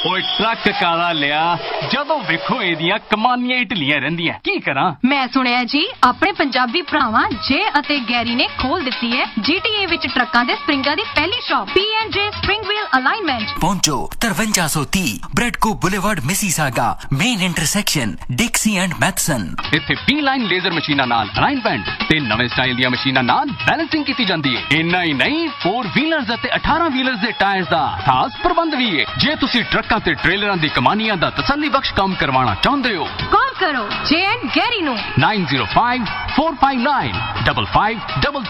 ਓਏ ਟਰੱਕ ਕਾਲਾ ਲਿਆ ਜਦੋਂ ਵੇਖੋ ਇਹਦੀਆਂ ਕਮਾਨੀਆਂ ਹੀ ਢਿੱਲੀਆਂ ਰਹਿੰਦੀਆਂ ਕੀ ਕਰਾਂ। ਮੈਂ ਸੁਣਿਆ ਜੀ ਆਪਣੇ ਪੰਜਾਬੀ ਭਰਾਵਾਂ ਜੇ ਅਤੇ ਗੈਰੀ ਨੇ ਖੋਲ ਦਿੱਤੀ ਹੈ GTA ਵਿੱਚ ਟਰੱਕਾਂ ਦੇ ਸਪਰਿੰਗਾਂ ਦੀ ਪਹਿਲੀ shop P&J Spring Wheel Alignment। पहुंचो 5330 ब्रेडको boulevard Mississauga main intersection डिक्सी and Mathison. ਇੱਥੇ P-ਲਾਈਨ ਲੇਜ਼ਰ ਮਸ਼ੀਨਾਂ ਨਾਲ ਅਲਾਈਨਮੈਂਟ ਤੇ ਨਵੇਂ ਸਟਾਈਲ ਦੀਆਂ ਮਸ਼ੀਨਾਂ ਨਾਲ ਬੈਲੈਂਸਿੰਗ ਕੀਤੀ ਜਾਂਦੀ ਹੈ। ਇੰਨਾ ਹੀ ਨਹੀਂ 4 ਵੀਲਰਸ ਅਤੇ 18 ਵੀਲਰਸ ਦੇ ਟਾਇਰਸ ਦਾ ਖਾਸ ਪ੍ਰਬੰਧ ਵੀ ਹੈ। ਜੇ ਤੁਸੀਂ ਟਰੱਕਾਂ ਤੇ ਟ੍ਰੇਲਰਾਂ ਦੀ ਕਮਾਨੀਆਂ ਦਾ ਤਸੱਲੀ ਬਖਸ਼ ਕੰਮ ਕਰਵਾਉਣਾ ਚਾਹੁੰਦੇ ਹੋ ਕਾਲ ਕਰੋ J&Gary ਨੂੰ 9054595522